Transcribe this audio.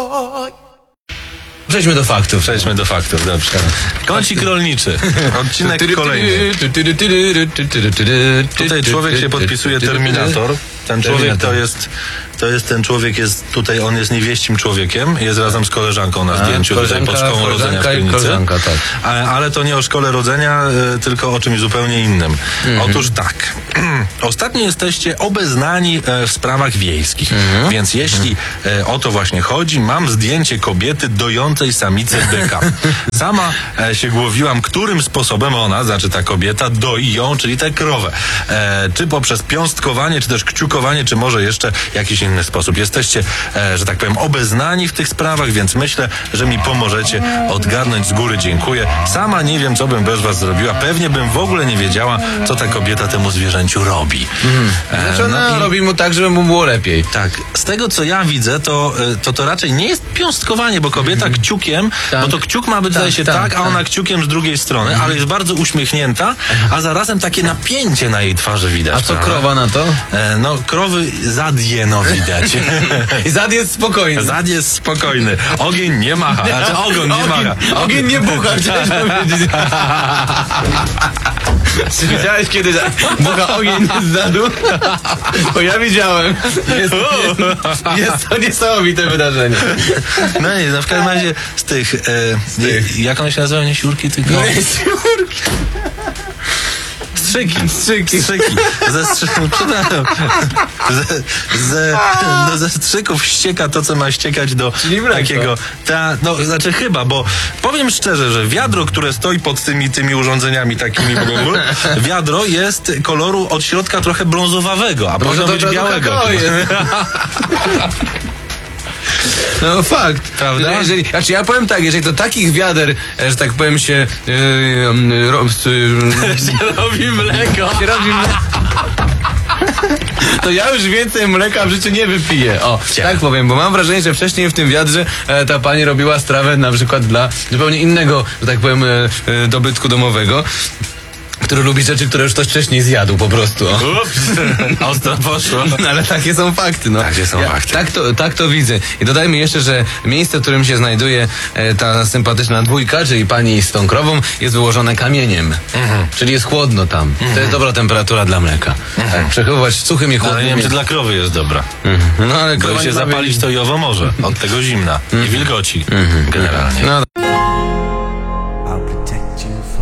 Przejdźmy do faktów. Przejdźmy do faktów, dobrze. Kącik rolniczy. Odcinek kolejny. Tutaj człowiek się podpisuje Terminator. Ten człowiek to jest ten człowiek, jest tutaj, on jest niewieścim człowiekiem, jest razem z koleżanką na zdjęciu tutaj pod szkołą rodzenia w Krynicy. Tak. Ale to nie o szkole rodzenia, tylko o czymś zupełnie innym. Otóż tak, ostatnio jesteście obeznani w sprawach wiejskich, więc jeśli o to właśnie chodzi, mam zdjęcie kobiety dojącej samicę byka. Sama się głowiłam, którym sposobem ona, znaczy ta kobieta, doi ją, czyli tę krowę. Czy poprzez piąstkowanie, czy też kciukowanie, czy może jeszcze jakiś inny sposób. Jesteście, że tak powiem, obeznani w tych sprawach, więc myślę, że mi pomożecie odgadnąć. Z góry dziękuję. Sama nie wiem, co bym bez was zrobiła. Pewnie bym w ogóle nie wiedziała, co ta kobieta temu zwierzęciu robi. Robi mu tak, żeby mu było lepiej. Tak. Z tego, co ja widzę, to raczej nie jest piąstkowanie, bo kobieta kciukiem, bo to kciuk ma być, zdaje się, tak, a ona kciukiem z drugiej strony, ale jest bardzo uśmiechnięta, a zarazem takie napięcie na jej twarzy widać. A co krowa na to? Krowy zadje, widać. I zad jest spokojny. Zad jest spokojny. Ogień nie macha. Znaczy ogon nie macha. Ogień nie bucha, chciałeś powiedzieć. Czy widziałeś kiedy bucha ogień z zadu? Bo ja widziałem. Jest to niesamowite wydarzenie. No w każdym razie z tych jak one się nazywają? Nie siurki, tylko... siurki. Strzyki. Ze strzyków ścieka to, co ma ściekać do takiego... Znaczy chyba, bo powiem szczerze, że wiadro, które stoi pod tymi urządzeniami takimi, wiadro jest koloru od środka trochę brązowawego, a powinno być białego. No fakt, prawda? Znaczy ja powiem tak, jeżeli to takich wiader, że tak powiem się robi mleko. To ja już więcej mleka w życiu nie wypiję. Tak powiem, bo mam wrażenie, że wcześniej w tym wiadrze ta pani robiła strawę na przykład dla zupełnie innego, że tak powiem, dobytku domowego, który lubi rzeczy, które już ktoś wcześniej zjadł po prostu. Ostro poszło. Ale takie są fakty. Takie są fakty. Tak to widzę. I dodajmy jeszcze, że miejsce, w którym się znajduje ta sympatyczna dwójka, czyli pani z tą krową, jest wyłożone kamieniem. Czyli jest chłodno tam. To jest dobra temperatura dla mleka. Tak, przechowywać w suchym i chłodnym. Ale nie wiem, czy dla krowy jest dobra. No ale bo się zapalić to i owo może. Od tego zimna. I wilgoci. Generalnie.